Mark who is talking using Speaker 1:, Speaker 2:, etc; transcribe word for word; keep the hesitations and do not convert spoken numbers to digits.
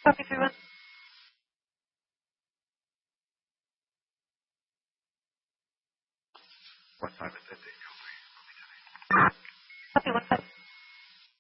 Speaker 1: Copy three one.
Speaker 2: What time is it?
Speaker 1: Copy one five.